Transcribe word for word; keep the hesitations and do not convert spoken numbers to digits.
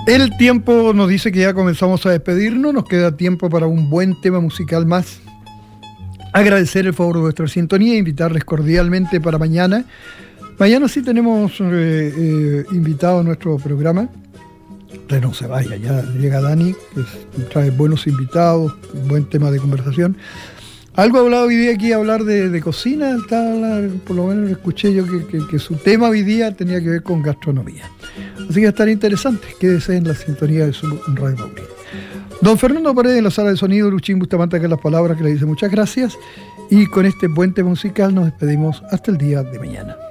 El tiempo nos dice que ya comenzamos a despedirnos, nos queda tiempo para un buen tema musical más. Agradecer el favor de vuestra sintonía, invitarles cordialmente para mañana. Mañana sí tenemos eh, eh, invitado a nuestro programa. Usted no se vaya, ya llega Dani, que trae buenos invitados, buen tema de conversación. Algo ha hablado hoy día aquí, hablar de, de cocina, está, por lo menos escuché yo que, que, que su tema hoy día tenía que ver con gastronomía. Así que va a estar interesante, quédese en la sintonía de su Radio Paurín. Don Fernando Paredes en la sala de sonido, Luchín Bustamante, que es las palabras que le dice muchas gracias, y con este puente musical nos despedimos hasta el día de mañana.